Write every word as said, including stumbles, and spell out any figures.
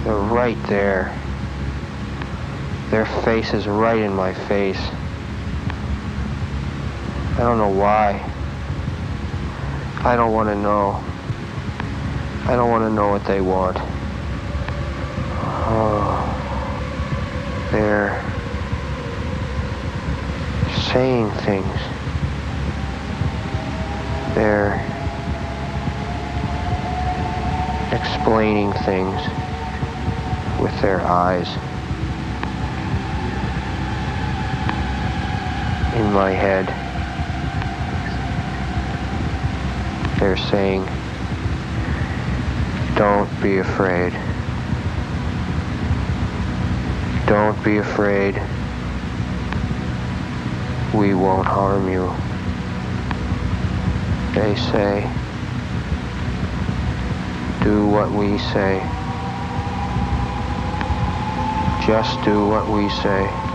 They're right there. Their face is right in my face. I don't know why. I don't want to know. I don't want to know what they want. Oh, they're saying things. They're explaining things with their eyes. In my head, they're saying, don't be afraid. Don't be afraid. We won't harm you. They say, do what we say. Just do what we say.